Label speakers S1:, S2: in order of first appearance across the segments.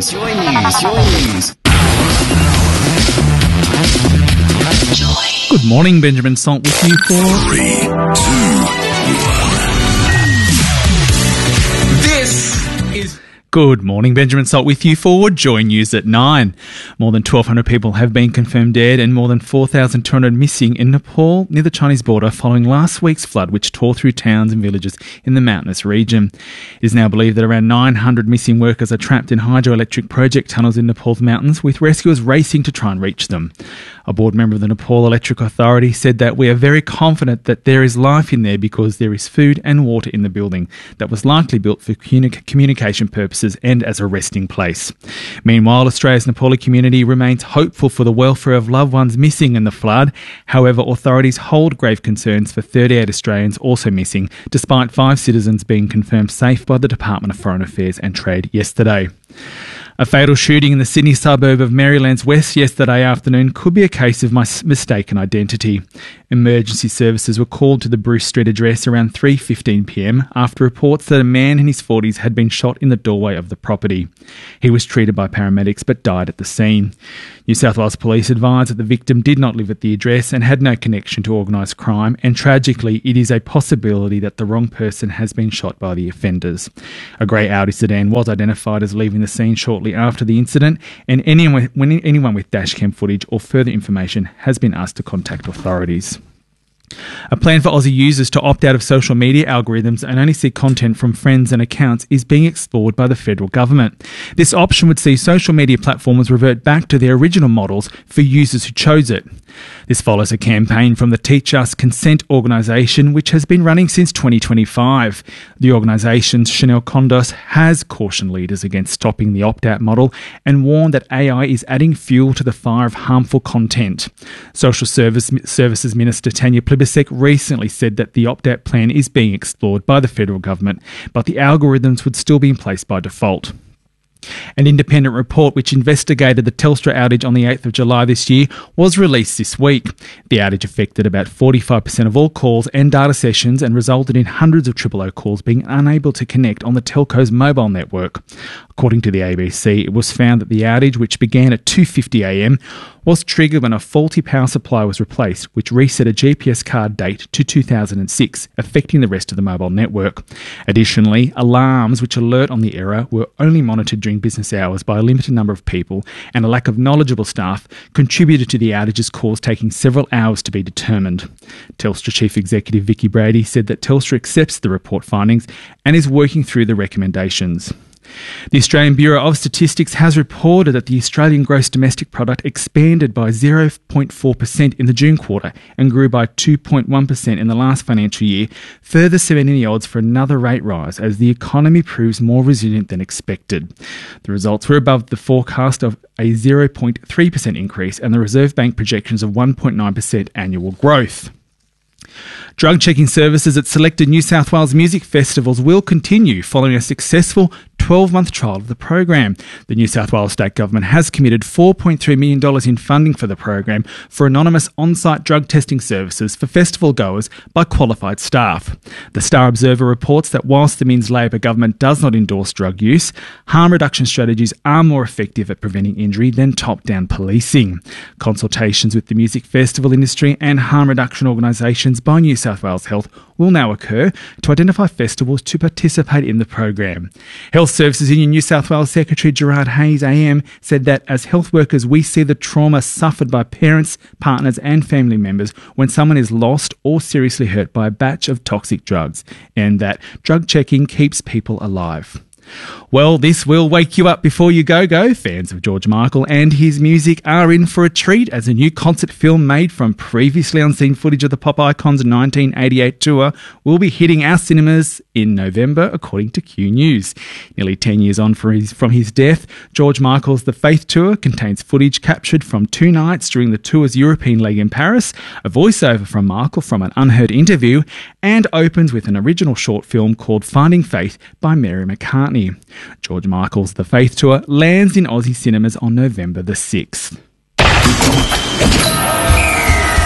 S1: Good morning, Benjamin Salt with you for
S2: 3, 2, 1. This is...
S1: Good morning, Benjamin Salt with you for Joy News at 9. More than 1,200 people have been confirmed dead and more than 4,200 missing in Nepal near the Chinese border following last week's flood which tore through towns and villages in the mountainous region. It is now believed that around 900 missing workers are trapped in hydroelectric project tunnels in Nepal's mountains, with rescuers racing to try and reach them. A board member of the Nepal Electric Authority said that we are very confident that there is life in there because there is food and water in the building that was likely built for communication purposes and as a resting place. Meanwhile, Australia's Nepali community remains hopeful for the welfare of loved ones missing in the flood. However, authorities hold grave concerns for 38 Australians also missing, despite 5 citizens being confirmed safe by the Department of Foreign Affairs and Trade yesterday. A fatal shooting in the Sydney suburb of Marylands West yesterday afternoon could be a case of mistaken identity. Emergency services were called to the Bruce Street address around 3:15pm after reports that a man in his 40s had been shot in the doorway of the property. He was treated by paramedics but died at the scene. New South Wales Police advised that the victim did not live at the address and had no connection to organised crime, and tragically it is a possibility that the wrong person has been shot by the offenders. A grey Audi sedan was identified as leaving the scene shortly after the incident, and anyone with dashcam footage or further information has been asked to contact authorities. A plan for Aussie users to opt out of social media algorithms and only see content from friends and accounts is being explored by the federal government. This option would see social media platforms revert back to their original models for users who chose it. This follows a campaign from the Teach Us Consent organisation, which has been running since 2025. The organisation's Chanel Condos has cautioned leaders against stopping the opt-out model and warned that AI is adding fuel to the fire of harmful content. Social Services Minister Tanya Plibersek recently said that the opt-out plan is being explored by the federal government, but the algorithms would still be in place by default. An independent report which investigated the Telstra outage on the 8th of July this year was released this week. The outage affected about 45% of all calls and data sessions and resulted in hundreds of 000 calls being unable to connect on the telco's mobile network. According to the ABC, it was found that the outage, which began at 2:50am, was triggered when a faulty power supply was replaced, which reset a GPS card date to 2006, affecting the rest of the mobile network. Additionally, alarms which alert on the error were only monitored during business hours by a limited number of people, and a lack of knowledgeable staff contributed to the outage's cause taking several hours to be determined. Telstra Chief Executive Vicky Brady said that Telstra accepts the report findings and is working through the recommendations. The Australian Bureau of Statistics has reported that the Australian gross domestic product expanded by 0.4% in the June quarter and grew by 2.1% in the last financial year, further cementing the odds for another rate rise as the economy proves more resilient than expected. The results were above the forecast of a 0.3% increase and the Reserve Bank projections of 1.9% annual growth. Drug checking services at selected New South Wales music festivals will continue following a successful 12-month trial of the program. The New South Wales State Government has committed $4.3 million in funding for the program for anonymous on-site drug testing services for festival goers by qualified staff. The Star Observer reports that whilst the Minns Labor government does not endorse drug use, harm reduction strategies are more effective at preventing injury than top-down policing. Consultations with the music festival industry and harm reduction organisations by New South Wales Health will now occur to identify festivals to participate in the program. Health Services Union New South Wales Secretary Gerard Hayes AM said that as health workers we see the trauma suffered by parents, partners and family members when someone is lost or seriously hurt by a batch of toxic drugs, and that drug checking keeps people alive. Well, this will wake you up before you go. Fans of George Michael and his music are in for a treat as a new concert film made from previously unseen footage of the pop icon's 1988 tour will be hitting our cinemas in November, according to Q News. Nearly 10 years on from his death, George Michael's The Faith Tour contains footage captured from 2 nights during the tour's European leg in Paris, a voiceover from Michael from an unheard interview, and opens with an original short film called Finding Faith by Mary McCartney. George Michael's The Faith Tour lands in Aussie cinemas on November the 6th.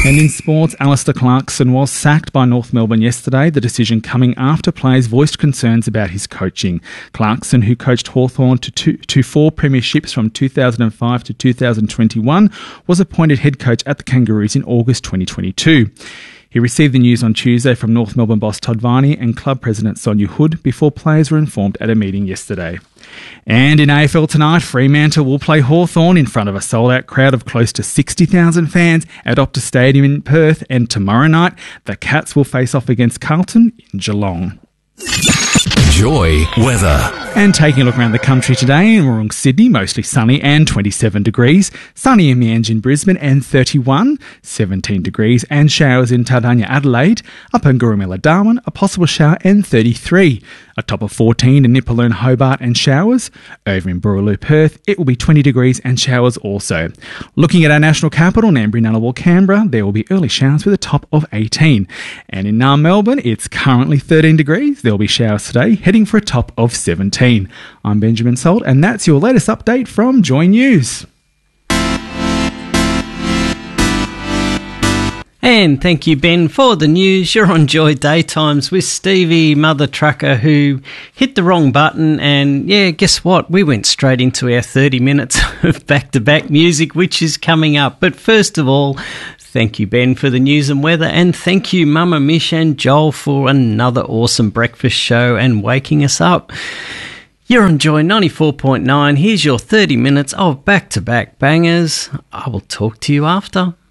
S1: And in sports, Alistair Clarkson was sacked by North Melbourne yesterday, the decision coming after players voiced concerns about his coaching. Clarkson, who coached Hawthorn to 4 premierships from 2005 to 2021, was appointed head coach at the Kangaroos in August 2022. He received the news on Tuesday from North Melbourne boss Todd Varney and club president Sonia Hood before players were informed at a meeting yesterday. And in AFL tonight, Fremantle will play Hawthorn in front of a sold-out crowd of close to 60,000 fans at Optus Stadium in Perth. And tomorrow night, the Cats will face off against Carlton in Geelong.
S2: Joy weather.
S1: And taking a look around the country today, in Woorong, Sydney, mostly sunny and 27 degrees. Sunny in Meanjin in Brisbane and 31, 17 degrees. And showers in Tardania, Adelaide. Up in Gurumilla, Darwin, a possible shower and 33. A top of 14 in Nipaluna, Hobart and showers. Over in Boorloo, Perth, it will be 20 degrees and showers also. Looking at our national capital, Ngambri, Ngunnawal, Canberra, there will be early showers with a top of 18. And in Melbourne, it's currently 13 degrees. There will be showers today, heading for a top of 17. I'm Benjamin Salt, and that's your latest update from Joy News.
S3: And thank you, Ben, for the news. You're on Joy Daytimes with Stevie, Mother Trucker, who hit the wrong button. And, yeah, guess what? We went straight into our 30 minutes of back-to-back music, which is coming up. But first of all, thank you, Ben, for the news and weather. And thank you, Mama Mish and Joel, for another awesome breakfast show and waking us up. You're on Joy 94.9. Here's your 30 minutes of back-to-back bangers. I will talk to you after.